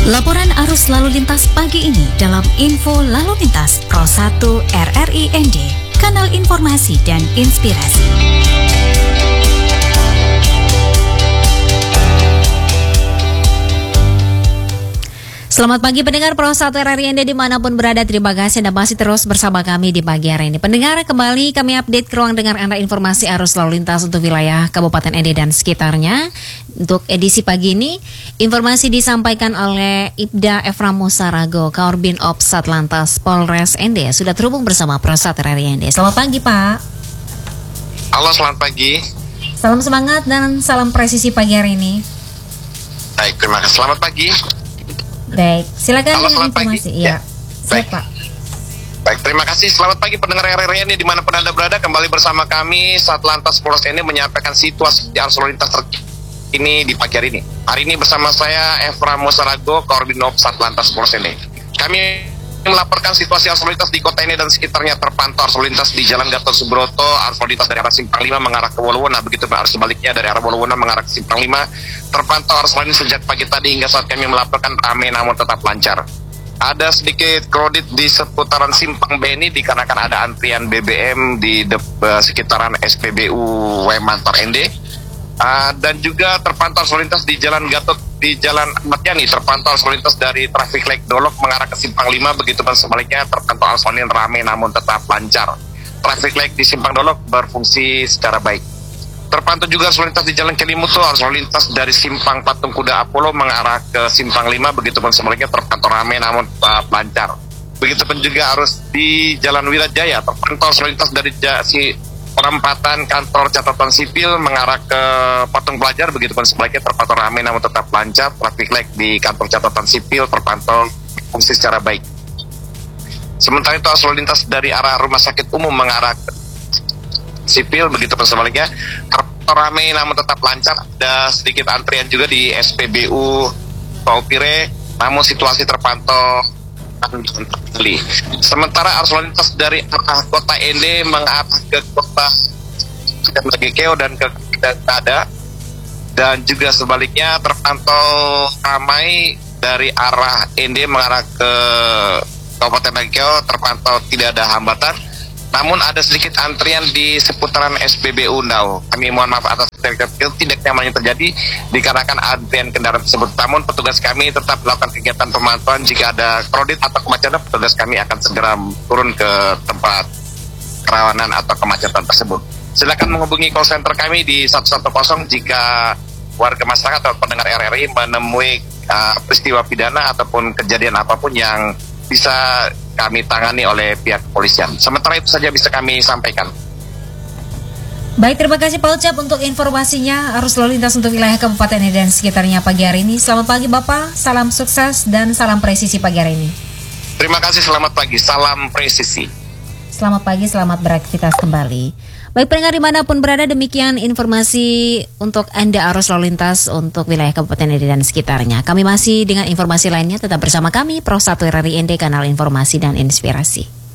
Laporan arus lalu lintas pagi ini dalam Info Lalu Lintas Pro 1 RRI ND, kanal informasi dan inspirasi. Selamat pagi pendengar Pro 1 RRI ND dimanapun berada, terima kasih Anda masih terus bersama kami di pagi hari ini. Pendengar, kembali kami update ke ruang dengar Anda informasi arus lalu lintas untuk wilayah Kabupaten ND dan sekitarnya. Untuk edisi pagi ini, informasi disampaikan oleh Ibda Efram Musarago, Kaurbin Ops Satlantas Polres ND, sudah terhubung bersama Pro 1 RRI ND. Selamat pagi Pak. Halo, selamat pagi. Salam semangat dan salam presisi pagi hari ini. Baik, terima kasih. Selamat pagi. Baik, silakan dengan informasi. Iya, baik Pak. Baik, terima kasih. Selamat pagi pendengar RRI ini dimanapun Anda berada. Kembali bersama kami Satlantas Polres ini menyampaikan situasi arus lalu lintas terkini di pagi hari ini. Hari ini bersama saya Efram Musarago, Kaurbin Ops Satlantas Polres ini. Kami melaporkan situasi arus lalu lintas di kota ini dan sekitarnya. Terpantau arus lalu lintas di Jalan Gatot Subroto, arus lalu lintas dari arah Simpang 5 mengarah ke Wolowona, begitu arus sebaliknya dari arah Wolowona mengarah ke Simpang 5. Terpantau arus lalu lintas sejak pagi tadi hingga saat kami melaporkan ramai namun tetap lancar. Ada sedikit kredit di seputaran Simpang Beni dikarenakan ada antrian BBM di sekitaran SPBU Wemantor ND. Dan juga terpantau arus lalu lintas di Jalan Gatot, di Jalan Ahmad Yani, terpantau arus lalu lintas dari traffic light Dolok mengarah ke Simpang 5, begitu pun sebaliknya terpantau arus lalu lintas ramai namun tetap lancar. Traffic light di Simpang Dolok berfungsi secara baik. Terpantau juga arus lalu lintas di Jalan Kelimutu, arus lalu lintas dari Simpang Patung Kuda Apollo mengarah ke Simpang 5, begitu pun sebaliknya terpantau ramai namun tetap lancar. Begitupun juga arus di Jalan Wirajaya, terpantau arus lalu lintas dari perempatan kantor catatan sipil mengarah ke Patung Pelajar, begitu pun sebaliknya terpantau ramai namun tetap lancar. Traffic light di kantor catatan sipil terpantau fungsi secara baik. Sementara itu arus lalu lintas dari arah rumah sakit umum mengarah ke sipil, begitu pun sebaliknya terpantau ramai namun tetap lancar. Ada sedikit antrian juga di SPBU Paupire, namun situasi terpantau. Sementara arus lalu lintas dari arah kota ND mengarah ke kota Gekeo dan ke Kada, dan juga sebaliknya terpantau ramai dari arah ND mengarah ke Kabupaten Gekeo, terpantau tidak ada hambatan. Namun ada sedikit antrian di seputaran SPBU Ndau. Kami mohon maaf atas tidak nyaman yang terjadi dikarenakan antrian kendaraan tersebut. Namun petugas kami tetap melakukan kegiatan pemantauan. Jika ada kredit atau kemacetan, petugas kami akan segera turun ke tempat kerawanan atau kemacetan tersebut. Silakan menghubungi call center kami di 110 jika warga masyarakat atau pendengar RRI menemui peristiwa pidana ataupun kejadian apapun yang bisa kami tangani oleh pihak kepolisian. Sementara itu saja bisa kami sampaikan. Baik, terima kasih Pak Ucap untuk informasinya arus lalu lintas untuk wilayah Kabupaten ND dan sekitarnya pagi hari ini. Selamat pagi Bapak, salam sukses dan salam presisi pagi hari ini. Terima kasih, selamat pagi, salam presisi. Selamat pagi, selamat beraktivitas kembali. Baik pendengar dimanapun berada, demikian informasi untuk Anda arus lalu lintas untuk wilayah Kabupaten ND dan sekitarnya. Kami masih dengan informasi lainnya, tetap bersama kami Pro 1 RRI ND, kanal informasi dan inspirasi.